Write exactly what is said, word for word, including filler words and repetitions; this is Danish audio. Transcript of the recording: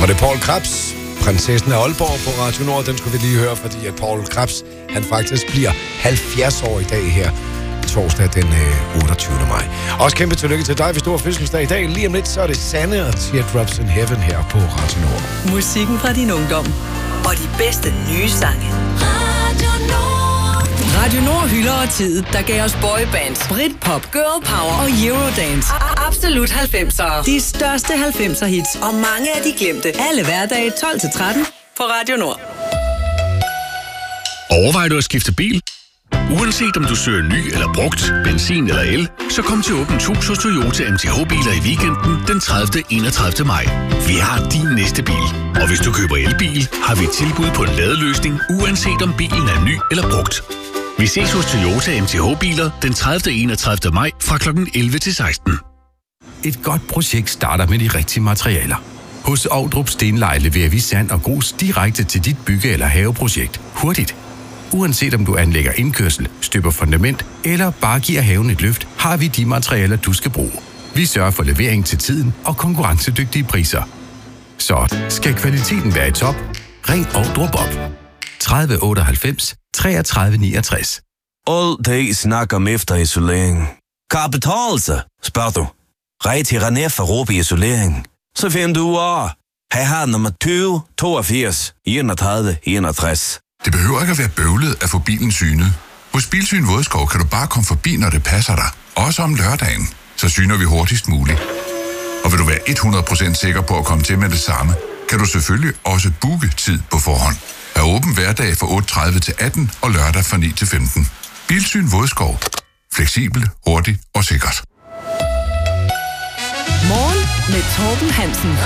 det er Paul Krebs, Prinsessen af Aalborg på Radio Nord. Den skulle vi lige høre, fordi at Paul Krebs, han faktisk bliver halvfjerds år i dag her, torsdag den øh, otteogtyvende maj. Også kæmpe tillykke til dig, hvis du har fødselsdag i dag. Lige om lidt, så er det Sanne og Teardrops in Heaven her på Radio Nord. Musikken fra din ungdom og de bedste nye sange. Radio Nord. Radio Nord hylder tid, der gav os boybands, Britpop, Girl Power og Eurodance. Absolut halvfemsere. De største halvfemser hits og mange af de glemte. Alle hverdage tolv til tretten på Radio Nord. Overvejer du at skifte bil? Uanset om du søger ny eller brugt, benzin eller el, så kom til Åbent Hus hos Toyota M T H-biler i weekenden den tredivte til enogtredivte maj. Vi har din næste bil. Og hvis du køber elbil, har vi et tilbud på en ladeløsning, uanset om bilen er ny eller brugt. Vi ses hos Toyota M T H-biler den tredivte til enogtredivte maj fra klokken elleve til seksten. Et godt projekt starter med de rigtige materialer. Hos Ovdrup Stenleje leverer vi sand og grus direkte til dit bygge- eller haveprojekt. Hurtigt. Uanset om du anlægger indkørsel, støber fundament eller bare giver haven et løft, har vi de materialer, du skal bruge. Vi sørger for levering til tiden og konkurrencedygtige priser. Så skal kvaliteten være i top, ring Ovdrup op. tredive otteoghalvfems treogtredive niogtres. All det snak om efterisolering. Kan det betale sig, spørger du? Rej til René for Råbe Isolering. Så finder du ud af. Her har nummer tyve toogfirs enogtredive enogtres. Det behøver ikke at være bøvlet at få bilen synet. Hos Bilsyn Vodskov kan du bare komme forbi, når det passer dig. Også om lørdagen. Så syner vi hurtigst muligt. Og vil du være hundrede procent sikker på at komme til med det samme, kan du selvfølgelig også booke tid på forhånd. Er åben hverdag fra otte tredive til atten og lørdag fra ni til femten. Bilsyn Vodskov. Fleksibel, hurtig og sikkert. Morgen med Torben Hansen.